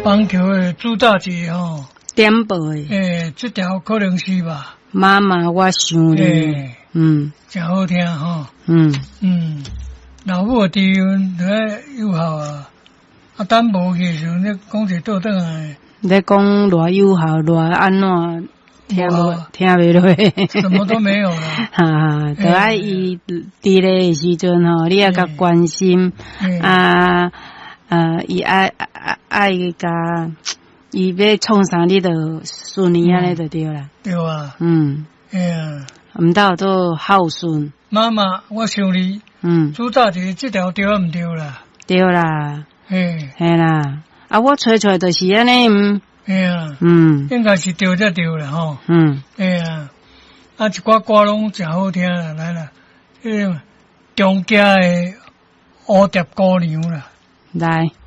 棒球的主打节吼， 点播的， 这条可能是吧？ 妈妈，我想你， 真好听吼，老母的友好啊，等无去时候，你讲者倒转来。 你讲偌友好，偌安怎？听袂落， 什么都没有了。 哈，就爱伊伫咧时阵吼，你也甲关心伊爱甲伊要创啥，你就顺利安尼就对啦。 对啊。 毋到做孝顺。 妈妈，我想你。主打节这条对毋对啦？ 对啦。嘿啦，我揣就是安尼。应该是对才对啦吼。一寡歌拢真好听啦，来啦，中家的蝴蝶姑娘啦， 来。